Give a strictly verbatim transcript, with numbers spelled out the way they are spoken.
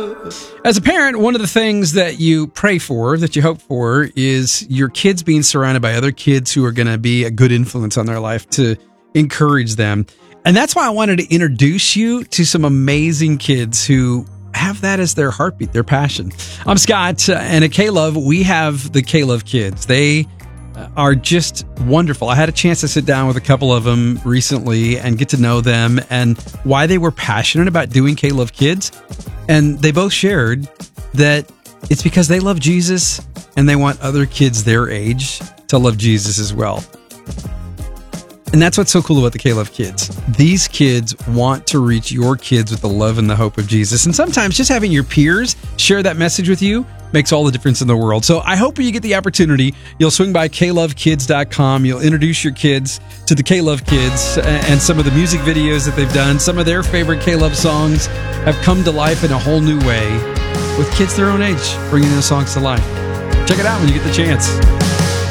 As a parent, one of the things that you pray for, that you hope for, is your kids being surrounded by other kids who are going to be a good influence on their life to encourage them. And that's why I wanted to introduce you to some amazing kids who have that as their heartbeat, their passion. I'm Scott, uh, and at K-Love, we have the K-Love kids. They are just wonderful. I had a chance to sit down with a couple of them recently and get to know them and why they were passionate about doing K-Love Kids. And they both shared that it's because they love Jesus and they want other kids their age to love Jesus as well. And that's what's so cool about the K-Love Kids. These kids want to reach your kids with the love and the hope of Jesus. And sometimes just having your peers share that message with you makes all the difference in the world. So I hope when you get the opportunity, you'll swing by K Love Kids dot com. You'll introduce your kids to the K-Love Kids and some of the music videos that they've done. Some of their favorite K-Love songs have come to life in a whole new way with kids their own age, bringing those songs to life. Check it out when you get the chance.